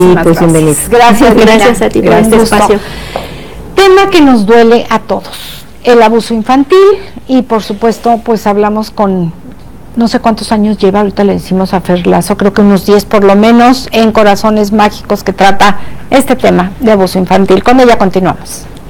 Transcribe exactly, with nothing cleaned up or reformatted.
pues bienvenida. Gracias, gracias a ti por este espacio. Tema que nos duele a todos, el abuso infantil, y por supuesto pues hablamos con, no sé cuántos años lleva, ahorita le decimos a Fer Lazo, creo que unos diez por lo menos, en Corazones Mágicos, que trata este tema de abuso infantil. Con ella continuamos.